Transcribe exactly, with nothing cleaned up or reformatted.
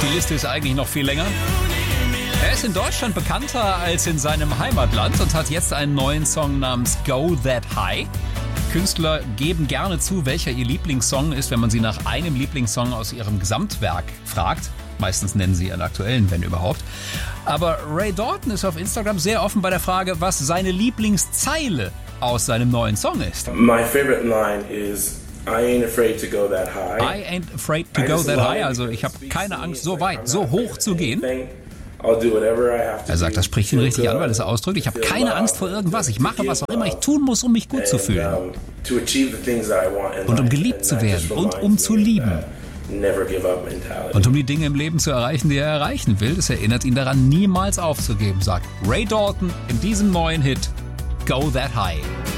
die Liste ist eigentlich noch viel länger. Er ist in Deutschland bekannter als in seinem Heimatland und hat jetzt einen neuen Song namens Go That High. Künstler geben gerne zu, welcher ihr Lieblingssong ist, wenn man sie nach einem Lieblingssong aus ihrem Gesamtwerk fragt. Meistens nennen sie ihren aktuellen, wenn überhaupt. Aber Ray Dalton ist auf Instagram sehr offen bei der Frage, was seine Lieblingszeile aus seinem neuen Song ist. My favorite line is I ain't afraid to go that high. I ain't afraid to go that high. Also ich habe keine Angst, so weit, so hoch zu gehen. Er sagt, das spricht ihn richtig an, weil es ausdrückt, ich habe keine Angst vor irgendwas. Ich mache, was auch immer ich tun muss, um mich gut zu fühlen. Und um geliebt zu werden und um zu lieben. Und um die Dinge im Leben zu erreichen, die er erreichen will, das erinnert ihn daran, niemals aufzugeben, sagt Ray Dalton in diesem neuen Hit Go That High.